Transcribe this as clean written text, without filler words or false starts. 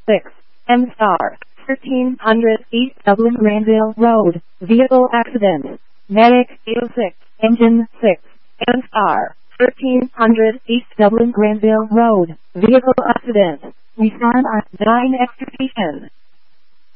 6, M star, 1300 East Dublin Granville Road, vehicle accident. Medic 806, engine 6, M star, 1300 East Dublin Granville Road, vehicle accident. We stand on 9 extrication.